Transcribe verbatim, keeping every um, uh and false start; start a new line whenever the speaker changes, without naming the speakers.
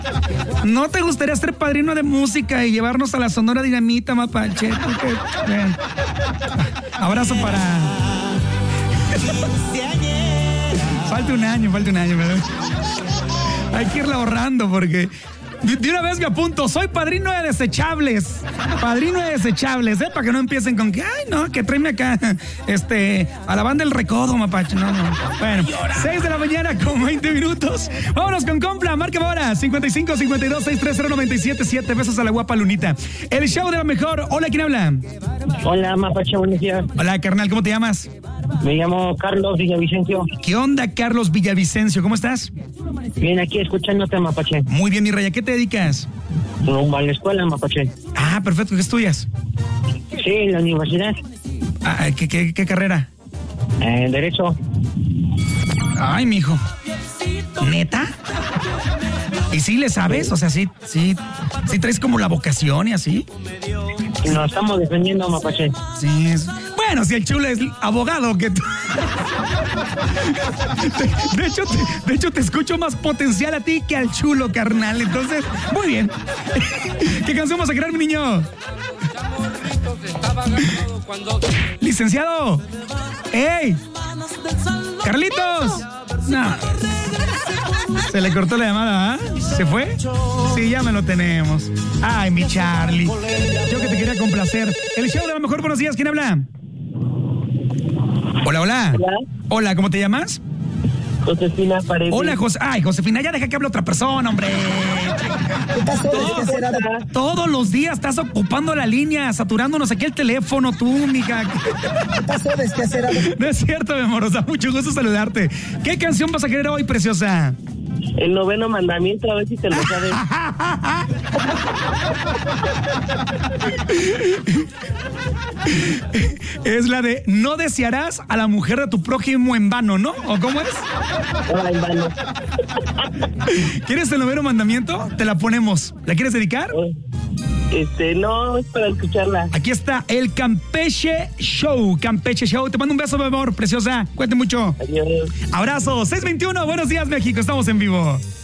¿No te gustaría ser padrino de música y llevarnos a la Sonora Dinamita, mapache? Bien. Abrazo para... Falta un año, falta un año, ¿verdad? Hay que irla ahorrando porque... De una vez me apunto, soy padrino de desechables. Padrino de desechables, ¿eh? Para que no empiecen con que, ay, no, que tráeme acá, este, a la banda del recodo, mapache. No, no. Bueno, seis de la mañana con veinte minutos. Vámonos con compra, marca ahora, cincuenta y cinco, cincuenta y dos, sesenta y tres, cero, noventa y siete, siete. Besos a la guapa Lunita. El show de la mejor. Hola, ¿quién habla?
Hola, mapache, buenos días.
Hola, carnal, ¿cómo te llamas?
Me llamo Carlos Villavicencio.
¿Qué onda, Carlos Villavicencio? ¿Cómo estás?
Bien, aquí escuchándote, mapache.
Muy bien, mi rey. ¿A qué te dedicas?
Rumbo a la escuela, mapache.
Ah, perfecto. ¿Qué estudias?
Sí, en la universidad.
Ah, ¿qué, qué, qué carrera?
Eh, derecho.
Ay, mijo. ¿Neta? ¿Y sí le sabes? O sea, sí, sí, sí traes como la vocación y así.
Nos estamos defendiendo, mapache.
Sí, es... Bueno, si el chulo es abogado que tú. De hecho, te, de hecho, te escucho más potencial a ti que al chulo, carnal. Entonces, muy bien. ¿Qué canción vas a crear, mi niño? Licenciado. ¡Ey! ¡Carlitos! No. Se le cortó la llamada, ¿ah? ¿eh? ¿Se fue? Sí, ya me lo tenemos. Ay, mi Charlie. Yo que te quería complacer. El show de la mejor, buenos días. ¿Quién habla? Hola, hola.
Hola.
Hola, ¿cómo te llamas?
Josefina Paredes.
Hola, José. Ay, Josefina, ya deja que hable otra persona, hombre.
¿Qué pasó?
Todos, todos los días estás ocupando la línea, saturándonos aquí el teléfono, tú, mija.
¿Qué pasó? Desquacerado.
No es cierto, mi amor, o sea, mucho gusto saludarte. ¿Qué canción vas a querer hoy, preciosa?
El noveno mandamiento, a ver si te lo sabes.
Es la de no desearás a la mujer de tu prójimo en vano, ¿no? ¿O cómo es?
Ah, en vano.
¿Quieres el noveno mandamiento? Te la ponemos. ¿La quieres dedicar?
Este, no, es para escucharla.
Aquí está el Campeche Show. Campeche Show. Te mando un beso, mi amor, preciosa. Cuídate mucho.
Adiós.
Abrazo. seis veintiuno. Buenos días, México. Estamos en vivo.